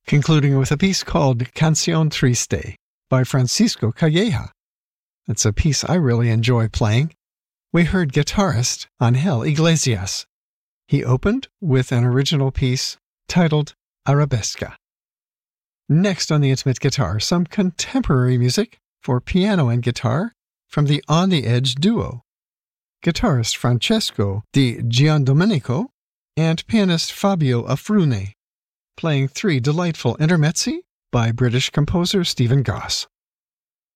concluding with a piece called Canción Triste by Francisco Calleja. It's a piece I really enjoy playing. We heard guitarist Angel Iglesias. He opened with an original piece titled Arabesca. Next on the Intimate Guitar, some contemporary music for piano and guitar from the On the Edge duo, guitarist Francesco Di Giandomenico and pianist Fabio Afrune, playing three delightful intermezzi by British composer Stephen Goss.